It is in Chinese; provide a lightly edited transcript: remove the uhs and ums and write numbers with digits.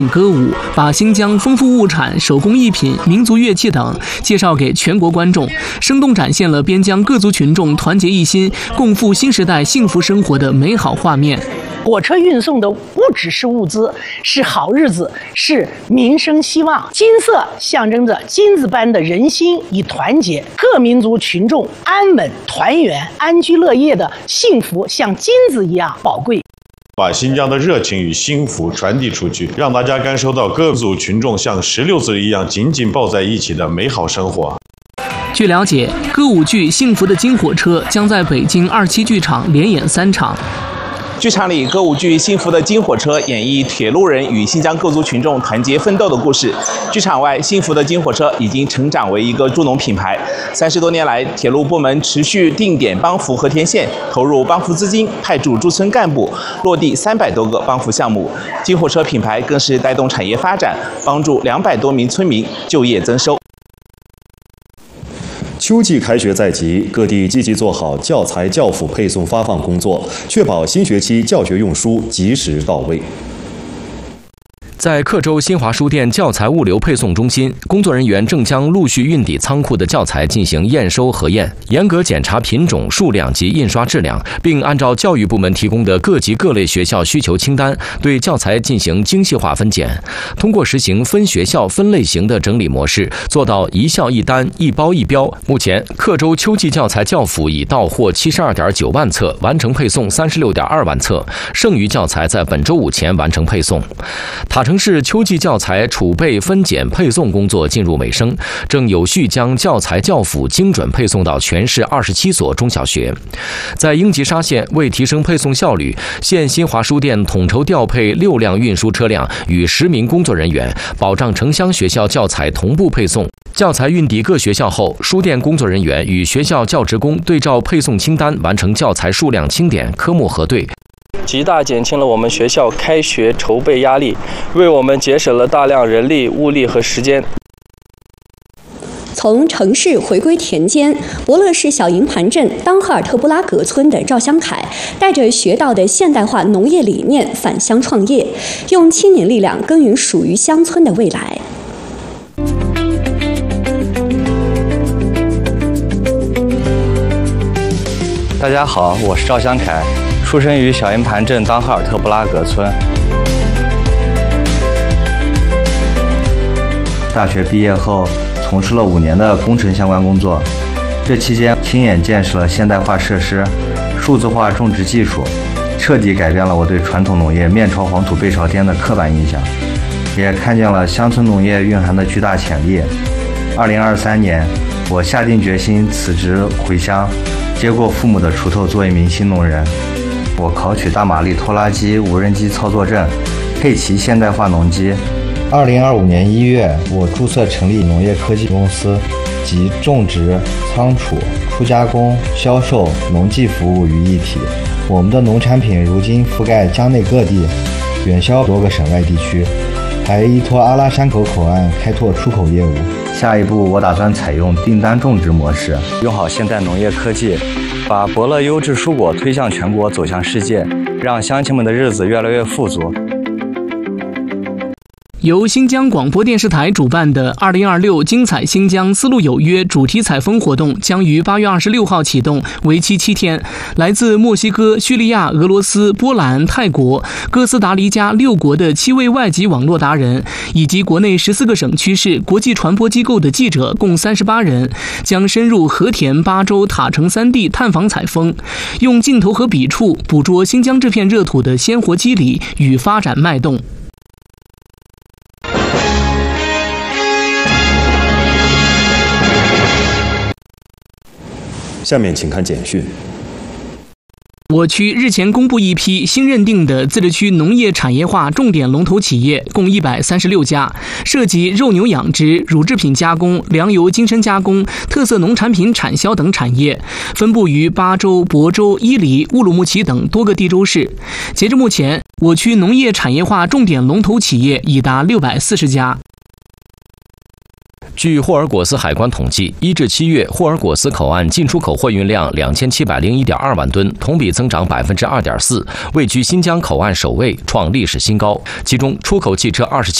歌舞，把新疆丰富物产、手工艺品、民族乐器等介绍给全国观众，生动展现了边疆各族群众团结一心、共赴新时代幸福生活的美好画面。 火车运送的不只是物资，是好日子，是民生希望。金色象征着金子般的人心与团结，各民族群众安稳、团圆、安居乐业的幸福，像金子一样宝贵。 把新疆的热情与幸福传递出去，让大家感受到各族群众像16字一样紧紧抱在一起的美好生活。 据了解，歌舞剧《幸福的金火车》将在北京27剧场连演3场。 剧场里，歌舞剧《幸福的金火车》演绎铁路人与新疆各族群众团结奋斗的故事。剧场外，幸福的金火车已经成长为一个助农品牌。30多年来，铁路部门持续定点帮扶和田线，投入帮扶资金，派驻驻村干部，落地300多个帮扶项目。金火车品牌更是带动产业发展，帮助200多名村民就业增收。 秋季开学在即，各地积极做好教材教辅配送发放工作，确保新学期教学用书及时到位。 在克州新华书店教材物流配送中心，工作人员正将陆续运抵仓库的教材进行验收核验，严格检查品种、数量及印刷质量，并按照教育部门提供的各级各类学校需求清单，对教材进行精细化分拣。通过实行分学校、分类型的整理模式，做到一校一单、一包一标。目前，克州秋季教材教辅已到货72.9万册，完成配送36.2万册，剩余教材在本周5前完成配送。塔城市秋季教材储备、分拣、配送工作进入尾声，正有序将教材教辅精准配送到全市27所中小学。在英吉沙县，为提升配送效率，县新华书店统筹调配6辆运输车辆与10名工作人员，保障城乡学校教材同步配送。教材运抵各学校后，书店工作人员与学校教职工对照配送清单，完成教材数量清点、科目核对， 极大减轻了我们学校开学筹备压力，为我们节省了大量人力、物力和时间。 从城市回归田间，博乐市小营盘镇当赫尔特布拉格村的赵香凯带着学到的现代化农业理念返乡创业，用青年力量耕耘属于乡村的未来。 大家好，我是赵香凯，出生于小营盘镇当赫尔特布拉格村。大学毕业后，从事了5年的工程相关工作。这期间，亲眼见识了现代化设施、数字化种植技术，彻底改变了我对传统农业面朝黄土背朝天的刻板印象，也看见了乡村农业蕴含的巨大潜力。2023年，我下定决心辞职回乡，接过父母的锄头，做一名新农人。我考取大马力拖拉机、无人机操作证，配齐现代化农机。2025年1月，我注册成立农业科技公司，集种植、仓储、初加工、销售、农技服务于一体。我们的农产品如今覆盖疆内各地，远销多个省外地区，还依托阿拉山口口岸开拓出口业务。下一步，我打算采用订单种植模式，用好现代农业科技，把伯乐优质蔬果推向全国，走向世界，让乡亲们的日子越来越富足。 由新疆广播电视台主办的2026精彩新疆丝路有约主题采风活动将于8月26号启动，为期7天。来自墨西哥、叙利亚、俄罗斯、波兰、泰国、哥斯达黎加6国的7位外籍网络达人，以及国内14个省区市国际传播机构的记者共38人，将深入和田、巴州、塔城3地探访采风，用镜头和笔触捕捉新疆这片热土的鲜活肌理与发展脉动。 下面请看简讯。 我区日前公布一批新认定的自治区农业产业化重点龙头企业，共136家，涉及肉牛养殖、乳制品加工、粮油精深加工、特色农产品产销等产业，分布于巴州、亳州、伊犁、乌鲁木齐等多个地州市。截至目前，我区农业产业化重点龙头企业已达640家。 据霍尔果斯海关统计，1至7月，霍尔果斯口岸进出口货运量2701.2万吨，同比增长2.4%，位居新疆口岸首位，创历史新高。其中，出口汽车27